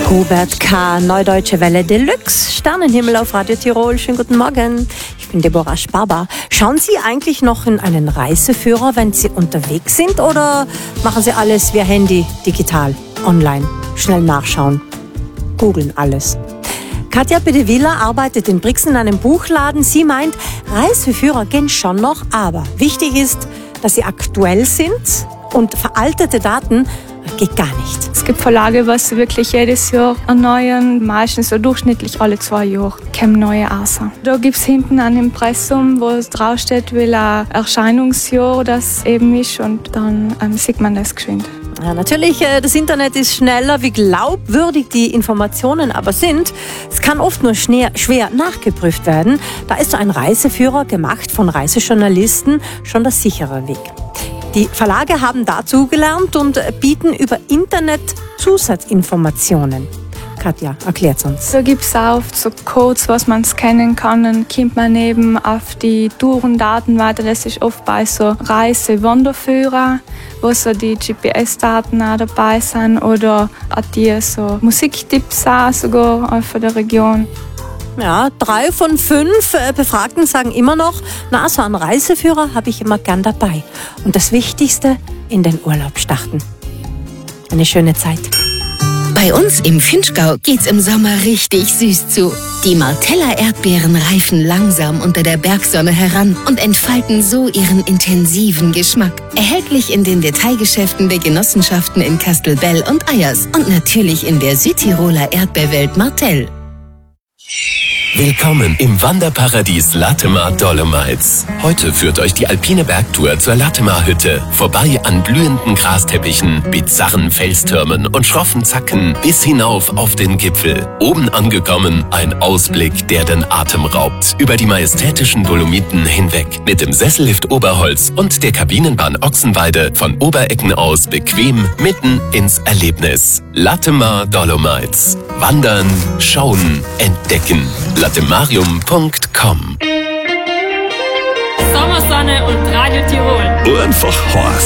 Hubert K., Neudeutsche Welle Deluxe, Sternenhimmel auf Radio Tirol. Schönen guten Morgen. Ich bin Deborah Sparber. Schauen Sie eigentlich noch in einen Reiseführer, wenn Sie unterwegs sind, oder machen Sie alles via Handy, digital, online? Schnell nachschauen. Googeln alles. Katja Bedevilla arbeitet in Brixen in einem Buchladen. Sie meint, Reiseführer gehen schon noch, aber wichtig ist, dass sie aktuell sind und veraltete Daten geht gar nicht. Es gibt Verlage, was sie wirklich jedes Jahr erneuern, meistens so durchschnittlich alle 2 Jahre kommen neue raus. Da gibt es hinten ein Impressum, wo es draufsteht, welches Erscheinungsjahr das eben ist, und dann sieht man das geschwind. Ja, natürlich, das Internet ist schneller, wie glaubwürdig die Informationen aber sind. Es kann oft nur schwer nachgeprüft werden. Da ist so ein Reiseführer, gemacht von Reisejournalisten, schon der sichere Weg. Die Verlage haben dazugelernt und bieten über Internet Zusatzinformationen. Katja, erklärt's uns. Da gibt es auch so Codes, was man scannen kann. Dann kommt man eben auf die Tourendaten weiter. Das ist oft bei so Reise-Wanderführer, wo so die GPS-Daten auch dabei sind. Oder auch die so Musiktipps auch sogar von der Region. Ja, 3 von 5 Befragten sagen immer noch, na, so einen Reiseführer habe ich immer gern dabei. Und das Wichtigste, in den Urlaub starten. Eine schöne Zeit. Bei uns im Finchgau geht's im Sommer richtig süß zu. Die Martella Erdbeeren reifen langsam unter der Bergsonne heran und entfalten so ihren intensiven Geschmack. Erhältlich in den Detailgeschäften der Genossenschaften in Kastelbell und Eyers und natürlich in der Südtiroler Erdbeerwelt Martell. Willkommen im Wanderparadies Latemar Dolomites. Heute führt euch die alpine Bergtour zur Latemar-Hütte. Vorbei an blühenden Grasteppichen, bizarren Felstürmen und schroffen Zacken bis hinauf auf den Gipfel. Oben angekommen, ein Ausblick, der den Atem raubt. Über die majestätischen Dolomiten hinweg. Mit dem Sessellift Oberholz und der Kabinenbahn Ochsenweide von Oberecken aus bequem mitten ins Erlebnis. Latemar Dolomites. Wandern, schauen, entdecken. latemarium.com. Sommersonne und Radio Tirol. Einfach Horst.